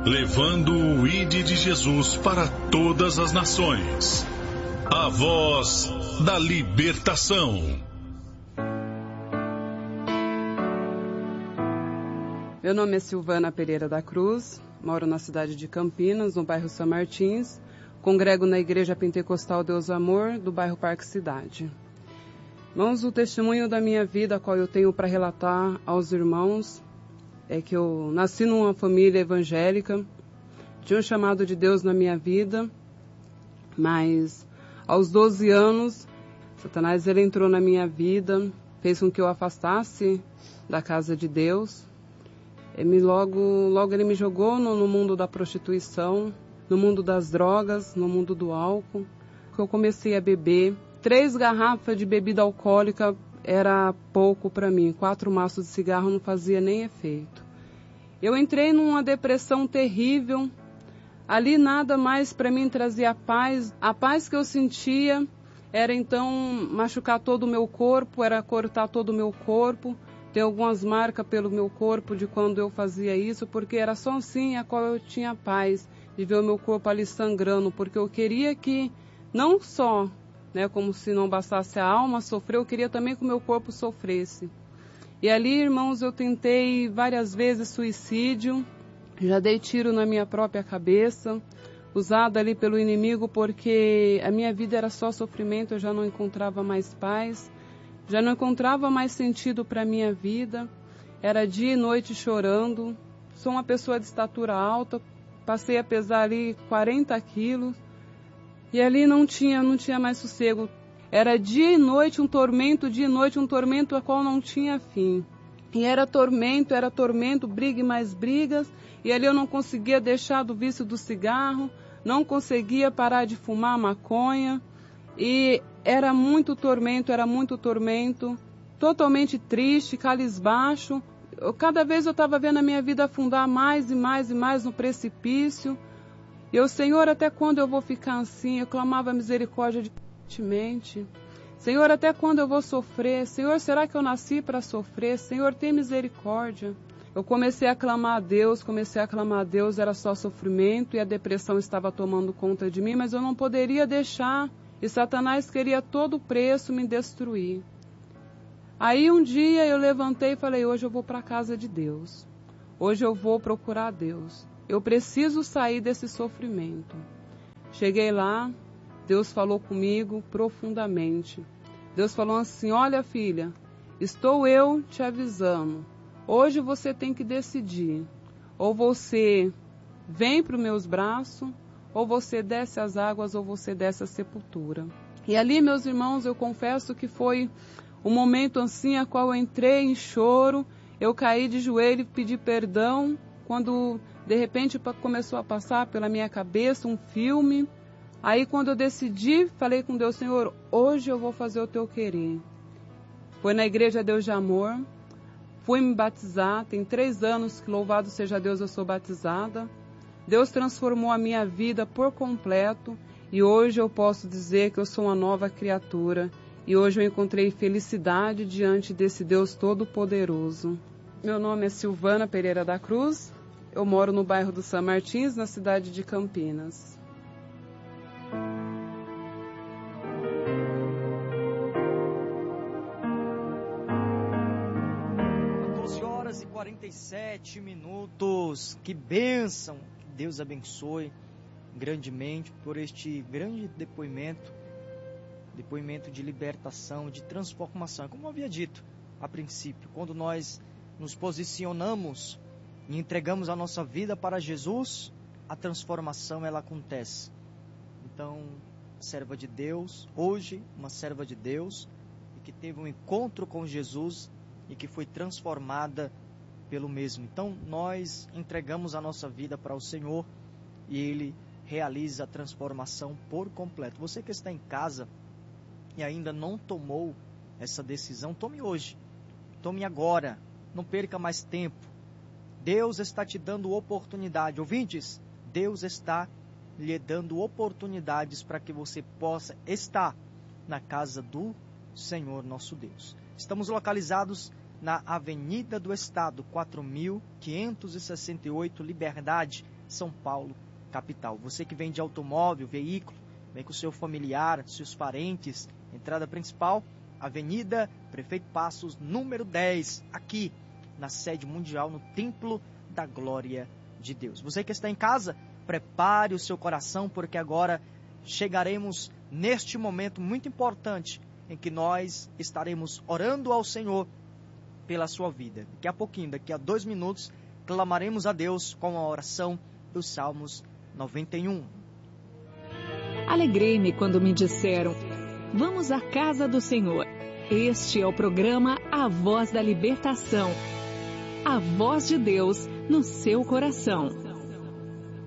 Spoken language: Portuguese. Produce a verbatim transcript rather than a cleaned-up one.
levando o Ide de Jesus para todas as nações. A voz da libertação. Meu nome é Silvana Pereira da Cruz, moro na cidade de Campinas, no bairro São Martins, congrego na Igreja Pentecostal Deus Amor, do bairro Parque Cidade. Irmãos, o testemunho da minha vida, qual eu tenho para relatar aos irmãos, é que eu nasci numa família evangélica, tinha um chamado de Deus na minha vida, mas aos doze anos, Satanás ele entrou na minha vida, fez com que eu afastasse da casa de Deus. Ele logo, logo ele me jogou no, no mundo da prostituição, no mundo das drogas, no mundo do álcool, que eu comecei a beber. Três garrafas de bebida alcoólica era pouco para mim, quatro maços de cigarro não fazia nem efeito. Eu entrei numa depressão terrível, ali nada mais para mim trazia paz. A paz que eu sentia era então machucar todo o meu corpo, era cortar todo o meu corpo. Tem algumas marcas pelo meu corpo de quando eu fazia isso, porque era só assim a qual eu tinha paz, de ver o meu corpo ali sangrando, porque eu queria que não só... Né, como se não bastasse a alma sofrer, eu queria também que o meu corpo sofresse. E ali, irmãos, eu tentei várias vezes suicídio, já dei tiro na minha própria cabeça, usada ali pelo inimigo, porque a minha vida era só sofrimento, eu já não encontrava mais paz, já não encontrava mais sentido para a minha vida, era dia e noite chorando. Sou uma pessoa de estatura alta, passei a pesar ali quarenta quilos, e ali não tinha, não tinha mais sossego. Era dia e noite um tormento, dia e noite um tormento a qual não tinha fim. E era tormento, era tormento, briga e mais brigas. E ali eu não conseguia deixar do vício do cigarro, não conseguia parar de fumar maconha. E era muito tormento, era muito tormento. Totalmente triste, cabisbaixo. Eu, cada vez eu estava vendo a minha vida afundar mais e mais e mais no precipício. E eu, Senhor, até quando eu vou ficar assim? Eu clamava misericórdia de mente. Senhor, até quando eu vou sofrer? Senhor, será que eu nasci para sofrer? Senhor, tem misericórdia. Eu comecei a clamar a Deus, comecei a clamar a Deus, era só sofrimento e a depressão estava tomando conta de mim, mas eu não poderia deixar. E Satanás queria a todo preço me destruir. Aí um dia eu levantei e falei, hoje eu vou para a casa de Deus. Hoje eu vou procurar Deus. Eu preciso sair desse sofrimento. Cheguei lá, Deus falou comigo profundamente. Deus falou assim, olha filha, estou eu te avisando. Hoje você tem que decidir. Ou você vem para os meus braços, ou você desce as águas, ou você desce a sepultura. E ali, meus irmãos, eu confesso que foi um momento assim, a qual eu entrei em choro, eu caí de joelho e pedi perdão, quando... De repente começou a passar pela minha cabeça um filme. Aí quando eu decidi, falei com Deus, Senhor, hoje eu vou fazer o teu querer. Foi na Igreja Deus de Amor, fui me batizar, tem três anos que louvado seja Deus eu sou batizada. Deus transformou a minha vida por completo e hoje eu posso dizer que eu sou uma nova criatura. E hoje eu encontrei felicidade diante desse Deus Todo-Poderoso. Meu nome é Silvana Pereira da Cruz. Eu moro no bairro do São Martins, na cidade de Campinas. quatorze horas e quarenta e sete minutos. Que bênção! Que Deus abençoe grandemente por este grande depoimento. Depoimento de libertação, de transformação. Como eu havia dito a princípio, quando nós nos posicionamos e entregamos a nossa vida para Jesus, a transformação ela acontece. Então, serva de Deus, hoje uma serva de Deus, e que teve um encontro com Jesus e que foi transformada pelo mesmo. Então, nós entregamos a nossa vida para o Senhor e Ele realiza a transformação por completo. Você que está em casa e ainda não tomou essa decisão, tome hoje, tome agora, não perca mais tempo. Deus está te dando oportunidade. Ouvintes, Deus está lhe dando oportunidades para que você possa estar na casa do Senhor nosso Deus. Estamos localizados na Avenida do Estado, quatro mil quinhentos e sessenta e oito, Liberdade, São Paulo, capital. Você que vem de automóvel, veículo, vem com seu familiar, seus parentes, entrada principal, Avenida Prefeito Passos, número dez, aqui na sede mundial, no Templo da Glória de Deus. Você que está em casa, prepare o seu coração, porque agora chegaremos neste momento muito importante em que nós estaremos orando ao Senhor pela sua vida. Daqui a pouquinho, daqui a dois minutos, clamaremos a Deus com a oração dos Salmos noventa e um. Alegrei-me quando me disseram: vamos à casa do Senhor. Este é o programa A Voz da Libertação. A voz de Deus no seu coração.